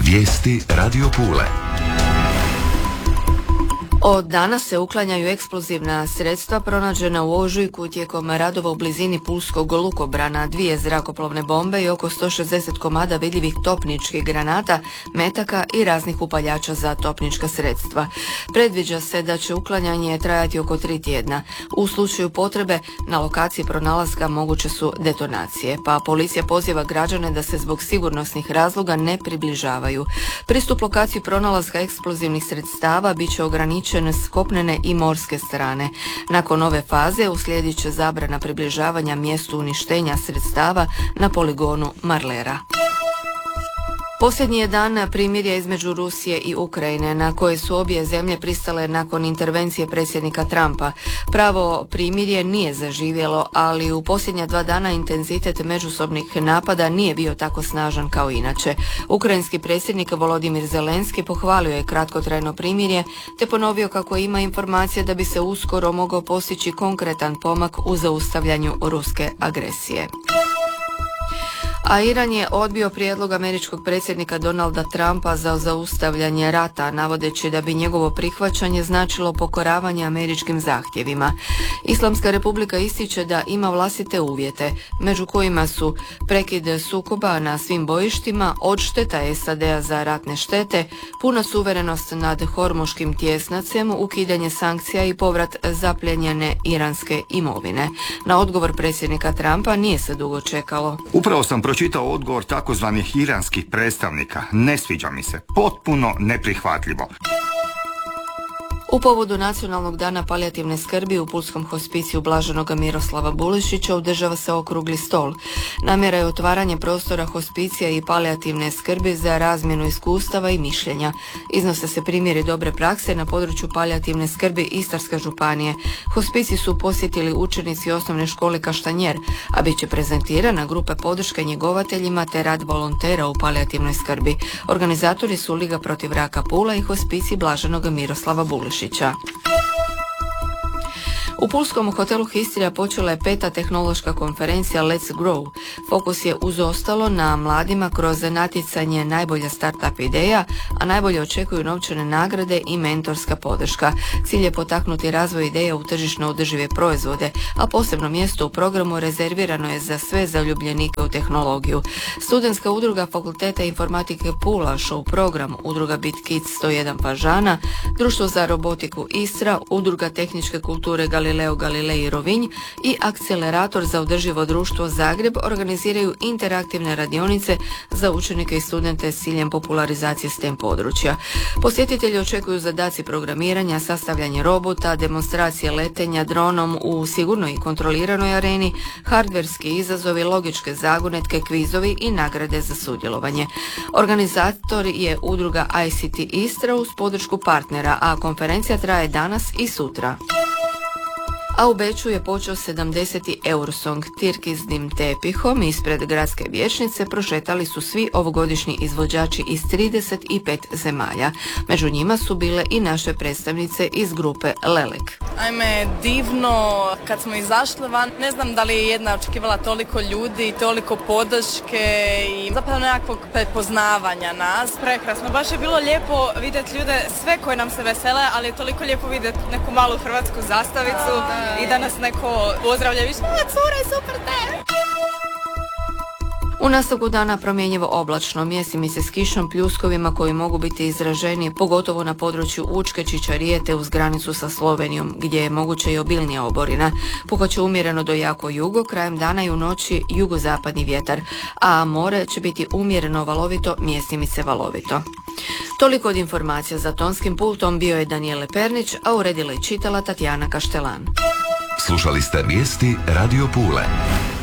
Vijesti Radio Pule. Od danas se uklanjaju eksplozivna sredstva pronađena u ožujku tijekom radova u blizini pulskog lukobrana, 2 zrakoplovne bombe i oko 160 komada vidljivih topničkih granata, metaka i raznih upaljača za topnička sredstva. Predviđa se da će uklanjanje trajati oko 3 tjedna. U slučaju potrebe na lokaciji pronalaska moguće su detonacije, pa policija poziva građane da se zbog sigurnosnih razloga ne približavaju. Pristup lokaciji pronalaska eksplozivnih sredstava bit će ograničen s kopnene i morske strane. Nakon ove faze uslijedit će zabrana približavanja mjestu uništenja sredstava na poligonu Marlera. Posljednji je dan primirja između Rusije i Ukrajine, na koje su obje zemlje pristale nakon intervencije predsjednika Trumpa. Pravo primirje nije zaživjelo, ali u posljednja 2 dana intenzitet međusobnih napada nije bio tako snažan kao inače. Ukrajinski predsjednik Volodimir Zelenski pohvalio je kratkotrajno primirje, te ponovio kako ima informacije da bi se uskoro mogao postići konkretan pomak u zaustavljanju ruske agresije. A Iran je odbio prijedlog američkog predsjednika Donalda Trumpa za zaustavljanje rata, navodeći da bi njegovo prihvaćanje značilo pokoravanje američkim zahtjevima. Islamska republika ističe da ima vlastite uvjete, među kojima su prekid sukoba na svim bojištima, odšteta SAD-a za ratne štete, puna suverenost nad Hormuškim tjesnacem, ukidanje sankcija i povrat zapljenjene iranske imovine. Na odgovor predsjednika Trumpa nije se dugo čekalo. Upravo sam pročitao odgovor takozvanih iranskih predstavnika. Ne sviđa mi se. Potpuno neprihvatljivo. U povodu Nacionalnog dana palijativne skrbi u pulskom hospiciju Blaženog Miroslava Bulišića održava se okrugli stol. Namjera je otvaranje prostora hospicija i palijativne skrbi za razmjenu iskustava i mišljenja. Iznose se primjeri dobre prakse na području palijativne skrbi Istarske županije. Hospicij su posjetili učenici osnovne škole Kaštanjer, a bit će prezentirana grupe podrške njegovateljima te rad volontera u palijativnoj skrbi. Organizatori su Liga protiv raka Pula i hospicij Blaženog Miroslava Bulišića. U pulskom hotelu Histrija počela je 5. tehnološka konferencija Let's Grow. Fokus je uz ostalo na mladima kroz natjecanje najbolja startup ideja, a najbolje očekuju novčane nagrade i mentorska podrška. Cilj je potaknuti razvoj ideja u tržišno održive proizvode, a posebno mjesto u programu rezervirano je za sve zaljubljenike u tehnologiju. Studentska udruga Fakulteta informatike Pula, show program, udruga BitKids 101 Fažana, Društvo za robotiku Istra, udruga tehničke kulture Galileo Galilei Rovinj i Akcelerator za održivo društvo Zagreb organiziraju interaktivne radionice za učenike i studente s ciljem popularizacije STEM područja. Posjetitelji očekuju zadaci programiranja, sastavljanje robota, demonstracije letenja dronom u sigurnoj i kontroliranoj areni, hardverski izazovi, logičke zagonetke, kvizovi i nagrade za sudjelovanje. Organizator je udruga ICT Istra uz podršku partnera, a konferencija traje danas i sutra. A u Beču je počeo 70. Eurosong. Tirkiznim tepihom ispred gradske vijećnice prošetali su svi ovogodišnji izvođači iz 35 zemalja. Među njima su bile i naše predstavnice iz grupe Lelek. Ajme, divno, kad smo izašli van, ne znam da li je jedna očekivala toliko ljudi, toliko podrške i zapravo nekakvog prepoznavanja nas. Prekrasno, baš je bilo lijepo vidjeti ljude, sve koji nam se vesele, ali je toliko lijepo vidjeti neku malu hrvatsku zastavicu i da nas neko pozdravlja i cure, super te! U nastavku dana promjenjivo oblačno, mjesimi se s kišom, pljuskovima koji mogu biti izraženi, pogotovo na području Učke, Čičarije te uz granicu sa Slovenijom, gdje je moguće i obilnija oborina. Puhat će umjereno do jako jugo, krajem dana i u noći jugozapadni vjetar, a more će biti umjereno valovito, mjesimice valovito. Toliko od informacija. Za tonskim pultom bio je Danijele Pernić, a uredila i čitala Tatjana Kaštelan. Slušali ste vijesti Radio Pule.